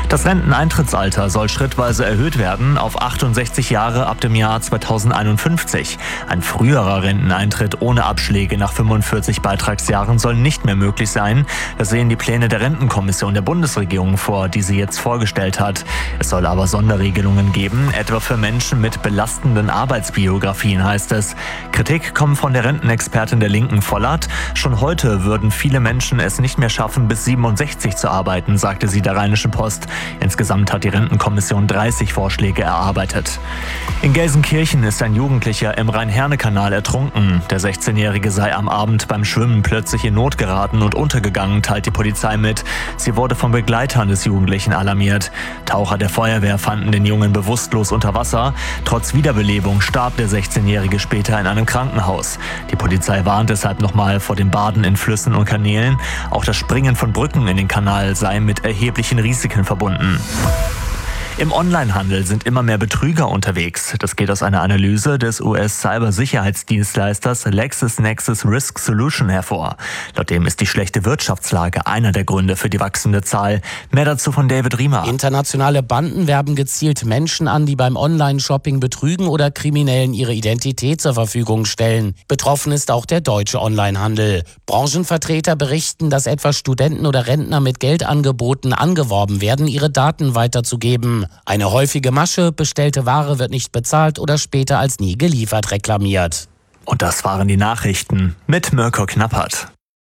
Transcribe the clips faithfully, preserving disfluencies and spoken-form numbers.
Das Renteneintrittsalter soll schrittweise erhöht werden auf achtundsechzig Jahre ab dem Jahr zweitausendeinundfünfzig. Ein früherer Renteneintritt ohne Abschläge nach fünfundvierzig Beitragsjahren soll nicht mehr möglich sein. Das sehen die Pläne der Rentenkommission der Bundesregierung vor, die sie jetzt vorgestellt hat. Es soll aber Sonderregelungen geben, etwa für Menschen mit belastenden Arbeitsbiografien, heißt es. Kritik kommt von der Rentenexpertin der Linken Vollert. Schon heute würden viele Menschen es nicht mehr schaffen, bis siebenundsechzig zu arbeiten, sagte sie der Rheinischen Post. Insgesamt hat die Rentenkommission dreißig Vorschläge erarbeitet. In Gelsenkirchen ist ein Jugendlicher im Rhein-Herne-Kanal ertrunken. Der sechzehnjährige sei am Abend beim Schwimmen plötzlich in Not geraten und untergegangen, teilt die Polizei mit. Sie wurde von Begleitern des Jugendlichen alarmiert. Taucher der Feuerwehr fanden den Jungen bewusstlos unter Wasser. Trotz Wiederbelebung starb der sechzehnjährige später in einem Krankenhaus. Die Polizei warnt deshalb nochmal vor dem Baden in Flüssen und Kanälen. Auch das Springen von Brücken in den Kanal sei mit erheblichen Risiken verbunden. Im Onlinehandel sind immer mehr Betrüger unterwegs. Das geht aus einer Analyse des U S-Cybersicherheitsdienstleisters LexisNexis Risk Solution hervor. Laut dem ist die schlechte Wirtschaftslage einer der Gründe für die wachsende Zahl. Mehr dazu von David Riemer. Internationale Banden werben gezielt Menschen an, die beim Online-Shopping betrügen oder Kriminellen ihre Identität zur Verfügung stellen. Betroffen ist auch der deutsche Onlinehandel. Branchenvertreter berichten, dass etwa Studenten oder Rentner mit Geldangeboten angeworben werden, ihre Daten weiterzugeben. Eine häufige Masche, bestellte Ware wird nicht bezahlt oder später als nie geliefert reklamiert. Und das waren die Nachrichten mit Mirko Knappert.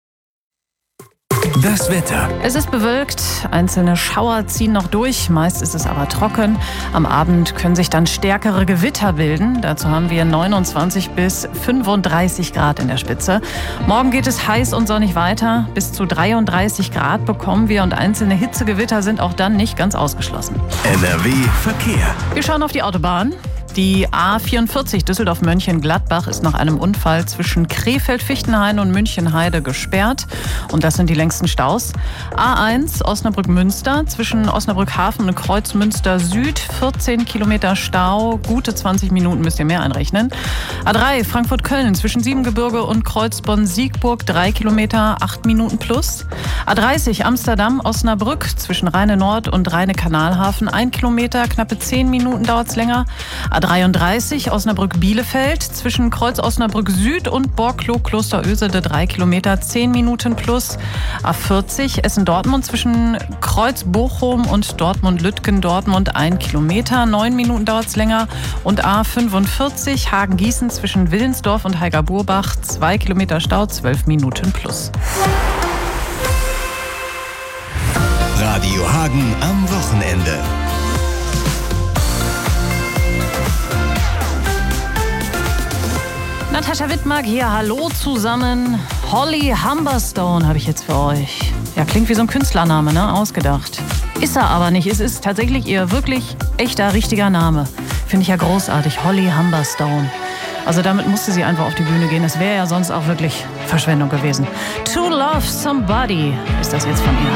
Das Wetter. Es ist bewölkt, einzelne Schauer ziehen noch durch, meist ist es aber trocken. Am Abend können sich dann stärkere Gewitter bilden. Dazu haben wir neunundzwanzig bis fünfunddreißig Grad in der Spitze. Morgen geht es heiß und sonnig weiter. Bis zu dreiunddreißig Grad bekommen wir und einzelne Hitzegewitter sind auch dann nicht ganz ausgeschlossen. N R W Verkehr. Wir schauen auf die Autobahn. Die A vierundvierzig Düsseldorf-Mönchengladbach ist nach einem Unfall zwischen Krefeld-Fichtenhain und Münchenheide gesperrt. Und das sind die längsten Staus. A eins Osnabrück-Münster zwischen Osnabrück-Hafen und Kreuzmünster Süd. vierzehn Kilometer Stau, gute zwanzig Minuten müsst ihr mehr einrechnen. A drei Frankfurt-Köln zwischen Siebengebirge und Kreuzbonn-Siegburg. drei Kilometer, acht Minuten plus. A dreißig Amsterdam-Osnabrück zwischen Rheine-Nord und Rheine-Kanalhafen. ein Kilometer, knappe zehn Minuten dauert es länger. A dreiunddreißig Osnabrück-Bielefeld zwischen Kreuz Osnabrück Süd und Borklow-Klosterösede drei Kilometer, zehn Minuten plus. A vierzig Essen-Dortmund zwischen Kreuz Bochum und Dortmund-Lütgen-Dortmund ein Kilometer, neun Minuten dauert es länger. Und A fünfundvierzig Hagen-Gießen zwischen Willensdorf und Heiger-Burbach zwei Kilometer Stau, zwölf Minuten plus. Radio Hagen am Wochenende. Natascha Wittmark hier, hallo zusammen. Holly Humberstone habe ich jetzt für euch. Ja, klingt wie so ein Künstlername, ne? Ausgedacht. Ist er aber nicht. Es ist tatsächlich ihr wirklich echter, richtiger Name. Finde ich ja großartig. Holly Humberstone. Also damit musste sie einfach auf die Bühne gehen. Das wäre ja sonst auch wirklich Verschwendung gewesen. To Love Somebody ist das jetzt von ihr.